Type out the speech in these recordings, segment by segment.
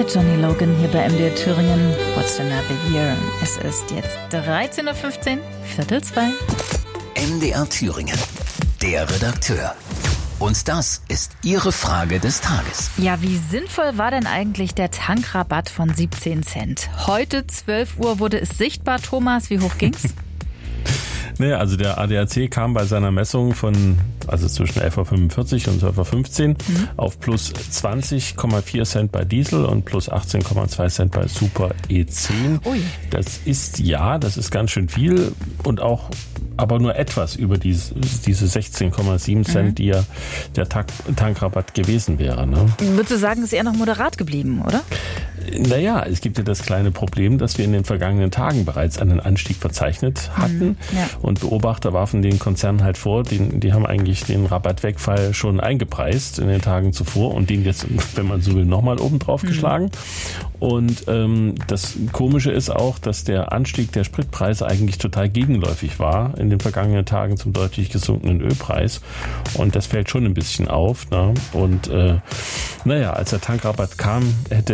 mit Johnny Logan hier bei MDR Thüringen. What's another year? Es ist jetzt 13.15 Uhr, 13:45. MDR Thüringen, der Redakteur. Und das ist Ihre Frage des Tages. Ja, wie sinnvoll war denn eigentlich der Tankrabatt von 17 Cent? Heute 12 Uhr wurde es sichtbar. Thomas, wie hoch ging's? Naja, also der ADAC kam bei seiner Messung zwischen 11.45 Uhr und 12.15 Uhr auf plus 20,4 Cent bei Diesel und plus 18,2 Cent bei Super E10. Ui. Das ist ganz schön viel und auch aber nur etwas über diese 16,7 Cent, die ja der Tankrabatt gewesen wäre. Ne? Würdest du sagen, ist eher noch moderat geblieben, oder? Naja, es gibt ja das kleine Problem, dass wir in den vergangenen Tagen bereits einen Anstieg verzeichnet hatten. Ja. Und Beobachter warfen den Konzernen halt vor, die haben eigentlich den Rabattwegfall schon eingepreist in den Tagen zuvor und den jetzt, wenn man so will, nochmal oben drauf geschlagen. Und das Komische ist auch, dass der Anstieg der Spritpreise eigentlich total gegenläufig war in den vergangenen Tagen zum deutlich gesunkenen Ölpreis. Und das fällt schon ein bisschen auf. Ne? Und als der Tankrabatt kam,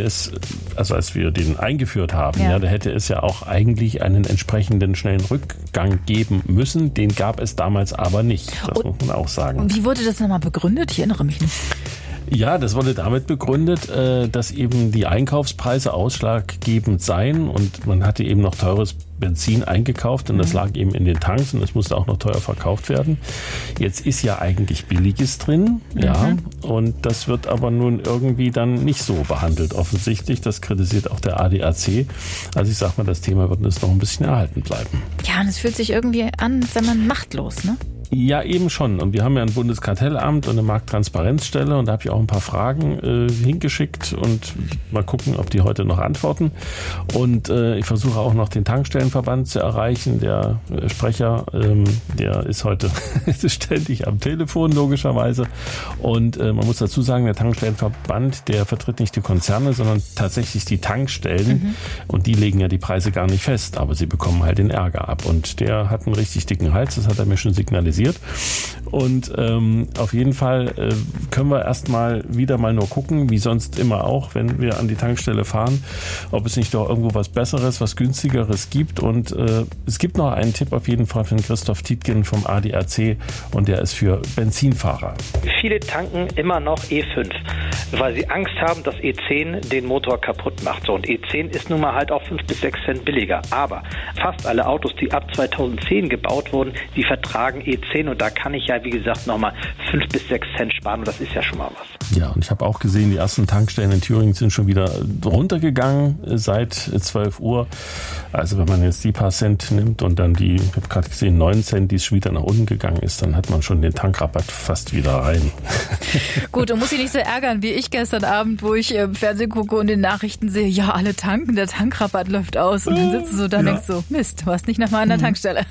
als wir den eingeführt haben, da hätte es ja auch eigentlich einen entsprechenden schnellen Rückgang geben müssen. Den gab es damals aber nicht. Das muss man auch sagen. Und wie wurde das nochmal begründet? Ich erinnere mich nicht. Ja, das wurde damit begründet, dass eben die Einkaufspreise ausschlaggebend seien und man hatte eben noch teures Benzin eingekauft und das lag eben in den Tanks und es musste auch noch teuer verkauft werden. Jetzt ist ja eigentlich Billiges drin, und das wird aber nun irgendwie dann nicht so behandelt offensichtlich. Das kritisiert auch der ADAC. Also ich sag mal, das Thema wird uns noch ein bisschen erhalten bleiben. Ja, und es fühlt sich irgendwie an, als sei man machtlos, ne? Ja, eben schon. Und wir haben ja ein Bundeskartellamt und eine Markttransparenzstelle und da habe ich auch ein paar Fragen hingeschickt und mal gucken, ob die heute noch antworten. Und ich versuche auch noch den Tankstellenverband zu erreichen. Der Sprecher, der ist heute ständig am Telefon, logischerweise. Und man muss dazu sagen, der Tankstellenverband, der vertritt nicht die Konzerne, sondern tatsächlich die Tankstellen. Und die legen ja die Preise gar nicht fest, aber sie bekommen halt den Ärger ab. Und der hat einen richtig dicken Hals, das hat er mir schon signalisiert. Und auf jeden Fall können wir erstmal wieder mal nur gucken, wie sonst immer auch, wenn wir an die Tankstelle fahren, ob es nicht doch irgendwo was Besseres, was Günstigeres gibt. Und es gibt noch einen Tipp auf jeden Fall von Christoph Tietgen vom ADAC und der ist für Benzinfahrer. Viele tanken immer noch E5, weil sie Angst haben, dass E10 den Motor kaputt macht. So, und E10 ist nun mal halt auch 5 bis 6 Cent billiger. Aber fast alle Autos, die ab 2010 gebaut wurden, die vertragen E10 und da kann ich ja, wie gesagt, nochmal 5 bis 6 Cent sparen und das ist ja schon mal was. Ja, und ich habe auch gesehen, die ersten Tankstellen in Thüringen sind schon wieder runtergegangen seit 12 Uhr. Also wenn man jetzt die paar Cent nimmt und dann ich habe gerade gesehen, 9 Cent, die es schon wieder nach unten gegangen ist, dann hat man schon den Tankrabatt fast wieder rein. Gut, du musst dich nicht so ärgern wie ich gestern Abend, wo ich im Fernsehen gucke und in den Nachrichten sehe, ja, alle tanken, der Tankrabatt läuft aus. Und dann sitzt du so da und denkst so, Mist, du warst nicht nochmal an der Tankstelle.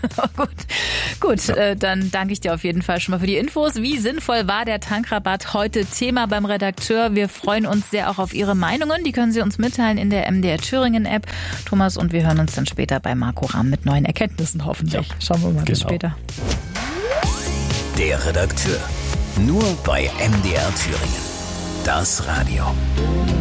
Gut, dann danke ich dir auf jeden Fall schon mal für die Infos. Wie sinnvoll war der Tankrabatt heute Thema beim Redakteur? Wir freuen uns sehr auch auf Ihre Meinungen. Die können Sie uns mitteilen in der MDR Thüringen App. Thomas, und wir hören uns dann später bei Marco Ramm mit neuen Erkenntnissen hoffentlich. Ja, schauen wir mal bis später. Der Redakteur. Nur bei MDR Thüringen. Das Radio.